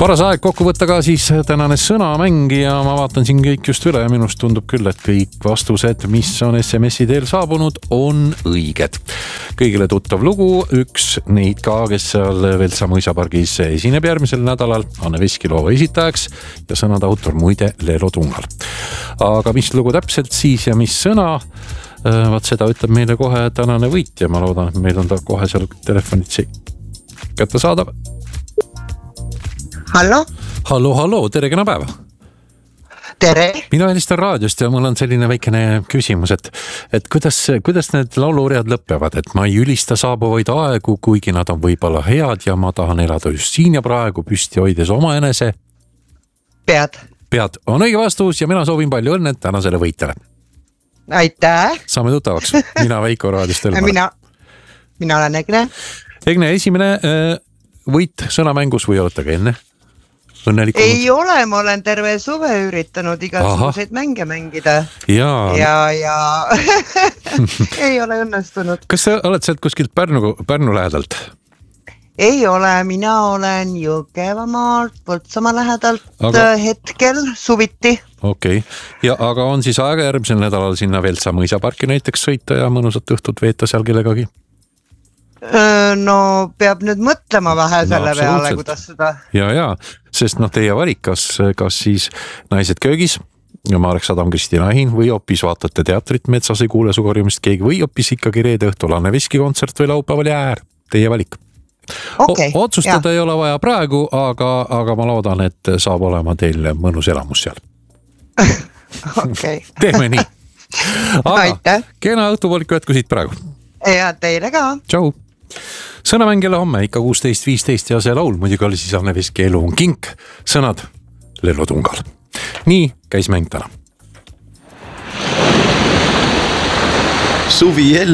Paras aeg kokku võtta ka siis tänane sõnamäng ja ma vaatan siin kõik just üle ja minust tundub küll, et kõik vastused, mis on SMS-i teel saabunud, on õiged. Kõigile tuttav lugu, üks neid ka, kes seal Veltsa mõisapargis esineb järgmisel nädalal, Anne Veskilova esitajaks ja sõnade autor muide Lelo Tungal. Aga mis lugu täpselt siis ja mis sõna, vaat seda ütleb meile kohe tänane võitja. Ma loodan, et meil on ta kohe seal telefonitsi kätte saadav. Hallo, tere, kena päeva. Tere. Mina helistan raadiost ja mul on selline väikene küsimus, et kuidas need lauluread lõppevad, et ma ei ülista saabuvaid aegu, kuigi nad on võib-olla head ja ma tahan elada just siin ja praegu püsti hoides oma enese. Pead on õige vastus ja mina soovin palju õnne tänasele võitjale. Aitäh. Saame tuttavaks. Mina Veiko raadiost. Mina olen Egne. Egne, esimene võit sõnamängus või olete ka enne? Õnnelikult. Ei ole, ma olen terve suve üritanud igasuguseid mänge mängida. Ja ei ole õnnestunud. Kas sa oled sealt kuskilt Pärnu lähedalt? Ei ole, mina olen Jõgevamaalt, Põltsamaa lähedalt hetkel suviti. Okei. Ja aga on siis aega järgmisel nädalal sinna Veltsa mõisaparki näiteks sõita ja mõnusat õhtut veeta seal kellegagi? No peab nüüd mõtlema vähe selle peale, kuidas seda... Ja, sest teie valik, kas siis Naised köögis ja Marek Sadam, Kristina Ahin või hoopis vaatate teatrit Metsas ei kuule sugarjumist keegi või hoopis ikkagi reede õhtul Anne Veski kontsert või laupäeval Jäär. Teie valik. Otsustada ei ole vaja praegu, aga ma loodan, et saab olema teil mõnus elamus seal. Okei. Teeme nii. Aga kena õhtupoolikku jätku siit praegu. Ja teile ka. Tšau. Sõnamängile homme ikka 16.15 ja see laul muidugi oli siis Anne Veski Elu on kink. Sõnad Lelo Tungal. Nii käis mäng täna. Suvi